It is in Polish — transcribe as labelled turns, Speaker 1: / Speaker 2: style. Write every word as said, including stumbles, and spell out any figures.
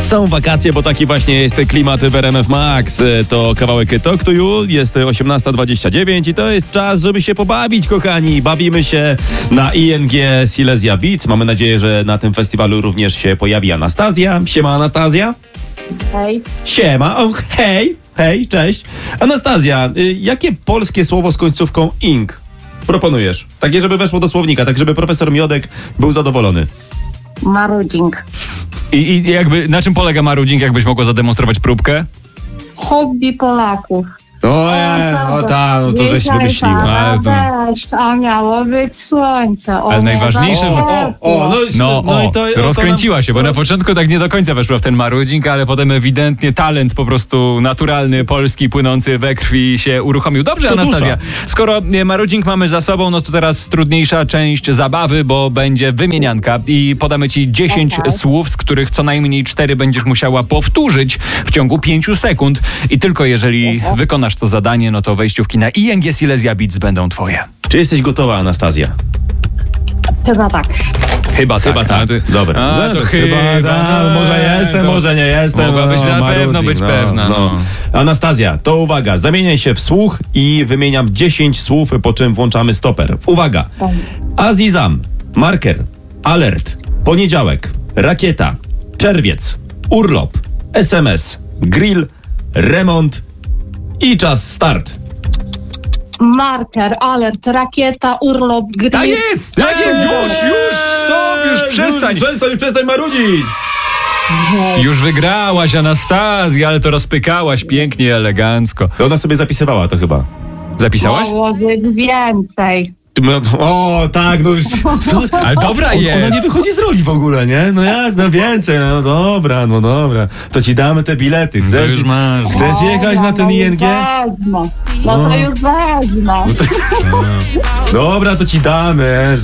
Speaker 1: Są wakacje, bo taki właśnie jest klimat w R M F Max. To kawałek Talk to You, jest osiemnasta dwadzieścia dziewięć i to jest czas, żeby się pobawić, kochani. Bawimy się na I N G Silesia Beats. Mamy nadzieję, że na tym festiwalu również się pojawi Anastazja. Siema, Anastazja.
Speaker 2: Hej.
Speaker 1: Siema, o, hej, hej, cześć. Anastazja, y, jakie polskie słowo z końcówką ing proponujesz? Takie, żeby weszło do słownika, tak żeby profesor Miodek był zadowolony.
Speaker 2: Marudzing.
Speaker 3: I, I jakby na czym polega marudzing, jakbyś mogła zademonstrować próbkę?
Speaker 2: Hobby Polaków.
Speaker 1: O, e, o tak, no to żeś
Speaker 2: Dzisiaj
Speaker 1: wymyśliła.
Speaker 2: pada
Speaker 3: Ale to-
Speaker 2: deszcz, a miało być słońce. O,
Speaker 3: Ale najważniejsze,
Speaker 2: nieba
Speaker 3: że-
Speaker 2: ciepło.
Speaker 1: O, no,
Speaker 3: No,
Speaker 1: no
Speaker 3: o,
Speaker 1: i to, o, to
Speaker 3: rozkręciła
Speaker 1: nam-
Speaker 3: się, bo na początku tak nie do końca weszła w ten marudzing, ale potem ewidentnie talent po prostu naturalny, polski, płynący we krwi się uruchomił. Dobrze,
Speaker 1: To
Speaker 3: Anastazja,
Speaker 1: dusza.
Speaker 3: skoro e, marudzing mamy za sobą, no to teraz trudniejsza część zabawy, bo będzie wymienianka i podamy ci dziesięć
Speaker 2: Okej.
Speaker 3: słów, z których co najmniej cztery będziesz musiała powtórzyć w ciągu pięciu sekund i tylko jeżeli wykonasz to zadanie, no to wejściówki na I N G Silesia Beats będą twoje.
Speaker 1: Czy jesteś gotowa, Anastazja?
Speaker 2: Chyba tak.
Speaker 3: Chyba tak.
Speaker 1: Chyba tak.
Speaker 3: A, to,
Speaker 1: Dobra.
Speaker 3: A,
Speaker 1: No
Speaker 3: to
Speaker 1: to
Speaker 3: chyba,
Speaker 1: tak.
Speaker 3: no,
Speaker 1: Może jestem,
Speaker 3: to-
Speaker 1: może nie jestem.
Speaker 3: Mogłabyś na
Speaker 1: marudzing,
Speaker 3: pewno być pewna, no.
Speaker 1: Anastazja, to uwaga, zamieniaj się w słuch i wymieniam dziesięć słów, po czym włączamy stoper. Uwaga. Azizam, marker, alert, poniedziałek, rakieta, czerwiec, urlop, S M S, grill, remont i czas start.
Speaker 2: Marker, alert, rakieta, urlop, grill.
Speaker 3: Tak jest! Tak jest! Już, już, stop, już przestań!
Speaker 1: Już, przestań, przestań marudzić!
Speaker 3: Już wygrałaś, Anastazja, ale to rozpykałaś pięknie, elegancko.
Speaker 1: To ona sobie zapisywała to chyba.
Speaker 3: Zapisałaś?
Speaker 2: Mogło być więcej.
Speaker 1: O, tak, no.
Speaker 3: Ale dobra
Speaker 1: On,
Speaker 3: jest.
Speaker 1: ona nie wychodzi z roli w ogóle, nie? No jasne, więcej, no dobra, no dobra. To ci damy te bilety. Chcesz,
Speaker 3: już masz.
Speaker 1: chcesz jechać na ten
Speaker 2: no
Speaker 1: I N G?
Speaker 2: już wezmę. No to już wezmę.
Speaker 1: Dobra, to ci damy.